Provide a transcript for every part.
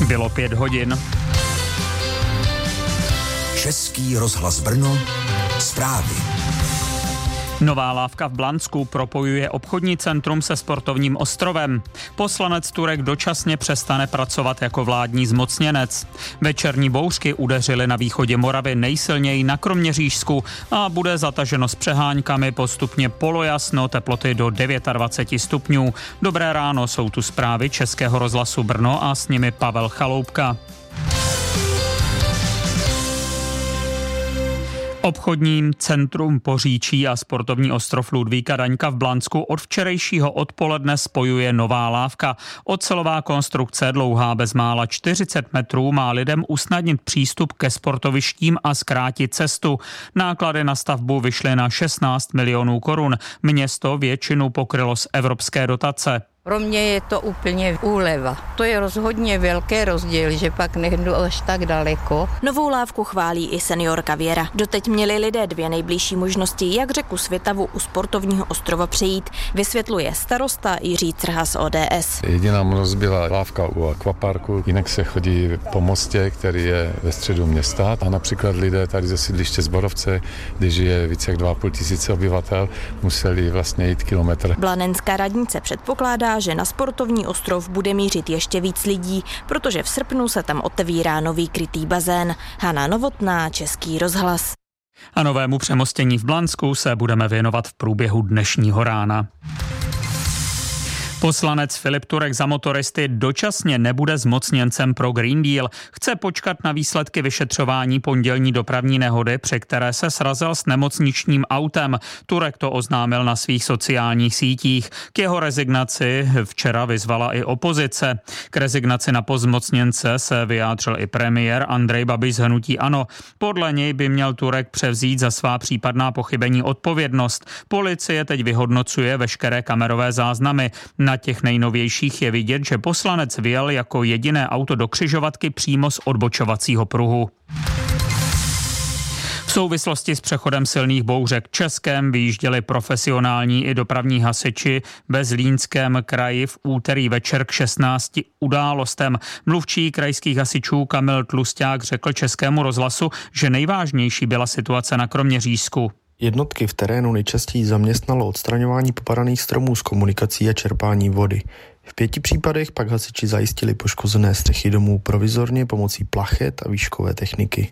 Bylo 5 hodin. Český rozhlas Brno, zprávy. Nová lávka v Blansku propojuje obchodní centrum se sportovním ostrovem. Poslanec Turek dočasně přestane pracovat jako vládní zmocněnec. Večerní bouřky udeřily na východě Moravy nejsilněji na Kroměřížsku a bude zataženo s přeháňkami, postupně polojasno, teploty do 29 stupňů. Dobré ráno, jsou tu zprávy Českého rozhlasu Brno a s nimi Pavel Chaloupka. Obchodní centrum Poříčí a sportovní ostrov Ludvíka Daňka v Blansku od včerejšího odpoledne spojuje nová lávka. Ocelová konstrukce dlouhá bezmála 40 metrů má lidem usnadnit přístup ke sportovištím a zkrátit cestu. Náklady na stavbu vyšly na 16 milionů korun. Město většinu pokrylo z evropské dotace. Pro mě je to úplně úleva. To je rozhodně velký rozdíl, že pak nejdu až tak daleko. Novou lávku chválí i seniorka Věra. Doteď měli lidé 2 nejbližší možnosti, jak řeku Svitavu u sportovního ostrova přejít, vysvětluje starosta Jiří Crha z ODS. Jediná možnost byla lávka u akvaparku, jinak se chodí po mostě, který je ve středu města. A například lidé tady ze sídliště Zborovce, kde žije více jak 2,5 tisíce obyvatel, museli vlastně jít kilometr. Blanenská radnice předpokládá, že na sportovní ostrov bude mířit ještě víc lidí, protože v srpnu se tam otevírá nový krytý bazén. Hana Novotná, Český rozhlas. A novému přemostění v Blansku se budeme věnovat v průběhu dnešního rána. Poslanec Filip Turek za motoristy dočasně nebude zmocněncem pro Green Deal. Chce počkat na výsledky vyšetřování pondělní dopravní nehody, při které se srazil s nemocničním autem. Turek to oznámil na svých sociálních sítích. K jeho rezignaci včera vyzvala i opozice. K rezignaci na post zmocněnce se vyjádřil i premiér Andrej Babiš z hnutí ANO. Podle něj by měl Turek převzít za svá případná pochybení odpovědnost. Policie teď vyhodnocuje veškeré kamerové záznamy. Na těch nejnovějších je vidět, že poslanec vyjel jako jediné auto do křižovatky přímo z odbočovacího pruhu. V souvislosti s přechodem silných bouřek Českém vyjížděli profesionální i dopravní hasiči ve Zlínském kraji v úterý večer k 16 událostem. Mluvčí krajských hasičů Kamil Tlusťák řekl Českému rozhlasu, že nejvážnější byla situace na Kroměřížsku. Jednotky v terénu nejčastěji zaměstnalo odstraňování popadaných stromů z komunikací a čerpání vody. V 5 případech pak hasiči zajistili poškozené střechy domů provizorně pomocí plachet a výškové techniky.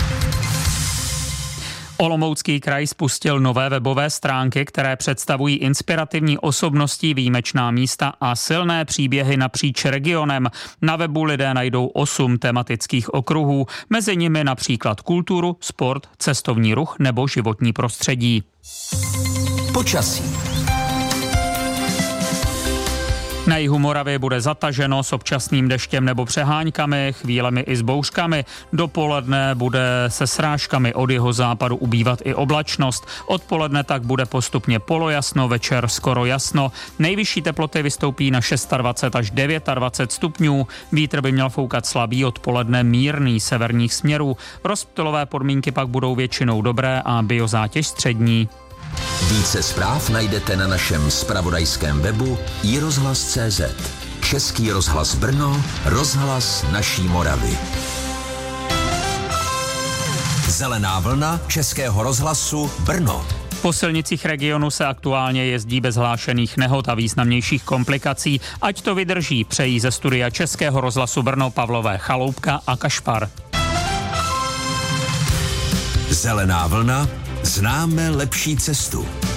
Olomoucký kraj spustil nové webové stránky, které představují inspirativní osobnosti, výjimečná místa a silné příběhy napříč regionem. Na webu lidé najdou 8 tematických okruhů, mezi nimi například kulturu, sport, cestovní ruch nebo životní prostředí. Počasí. Na jihu Moravy bude zataženo s občasným deštěm nebo přeháňkami, chvílemi i s bouřkami. Dopoledne bude se srážkami od jihozápadu ubývat i oblačnost. Odpoledne tak bude postupně polojasno, večer skoro jasno. Nejvyšší teploty vystoupí na 26 až 29 stupňů. Vítr by měl foukat slabý, odpoledne mírný severních směrů. Rozptylové podmínky pak budou většinou dobré a biozátěž střední. Více zpráv najdete na našem zpravodajském webu iRozhlas.cz. Český rozhlas Brno, rozhlas naší Moravy. Zelená vlna Českého rozhlasu Brno. Po silnicích regionu se aktuálně jezdí bez hlášených nehod a významnějších komplikací. Ať to vydrží, přejí ze studia Českého rozhlasu Brno Pavlové Chaloupka a Kašpar. Zelená vlna, známe lepší cestu.